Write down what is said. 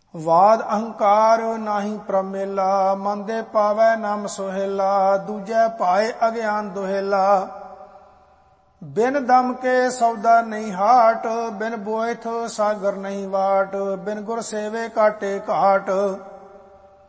ਵਾਦ ਅਹੰਕਾਰ ਨਾਹੀ ਪ੍ਰਮੇਲਾ, ਮਨ ਦੇ ਪਾਵੈ ਨਾਮ ਸੁਹੇਲਾ, ਦੂਜੈ ਭਾਏ ਅਗਿਆਨ ਦੁਹੇਲਾ। ਬਿਨ ਦਮ ਕੇ ਸੌਦਾ ਨਹੀਂ ਹਾਟ, ਬਿਨ ਬੋਇਥ ਸਾਗਰ ਨਹੀਂ ਵਾਟ, ਬਿਨ ਗੁਰ ਸੇਵੇ ਘਾਟੇ ਘਾਟ।